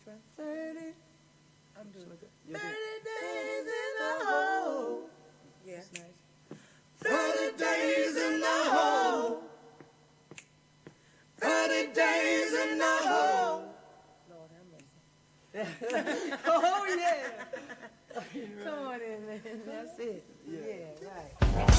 try? 30. I'm doing Like that? 30 Yeah, days in the hole. Yeah. that's nice. 30 days in the hole. 30 days in the hole. Lord have mercy. Oh, yeah. Come on in, man. That's it. Yeah, right.